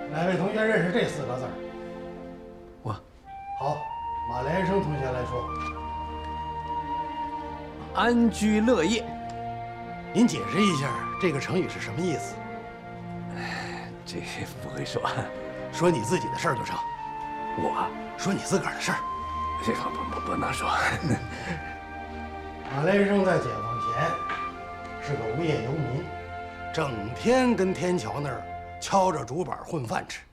哪位同学认识这4个字？ 我。 好，马连生同学来说。 安居乐业。 您解释一下这个成语是什么意思？ 这不会说， 说你自己的事儿就成。 我说你自个儿的事儿。 这不能说。 马连生在解放前是个无业游民，整天跟天桥那儿敲着竹板混饭吃。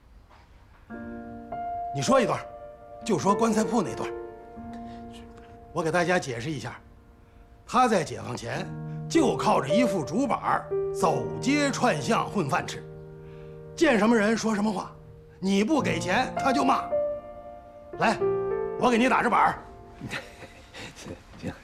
你说一段，就说棺材铺那段。我给大家解释一下，他在解放前就靠着一副竹板走街串巷混饭吃，见什么人说什么话，你不给钱他就骂。来，我给你打着板儿。 行。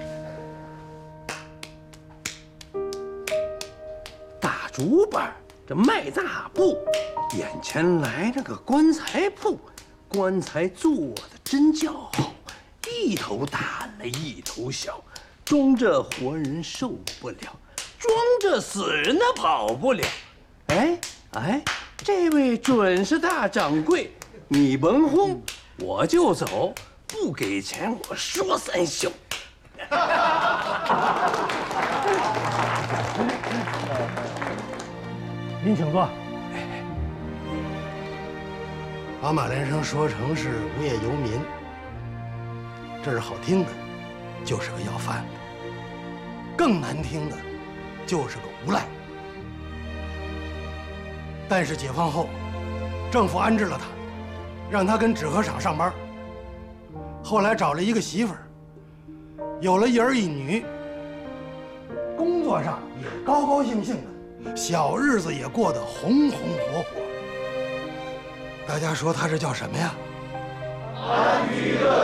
大竹板，这迈大步，眼前来了个棺材铺，棺材做的真叫好，一头大了一头小，装着活人受不了，装着死人的跑不了。哎，这位准是大掌柜，你甭慌，我就走，不给钱我说3宿。 您请坐。把马连生说成是无业游民，这是好听的，就是个要饭的；更难听的，就是个无赖。但是解放后，政府安置了他，让他跟纸壳厂上班。后来找了一个媳妇儿，有了1儿1女，工作上也高高兴兴的，小日子也过得红红火火。大家说他这叫什么呀？ 安居乐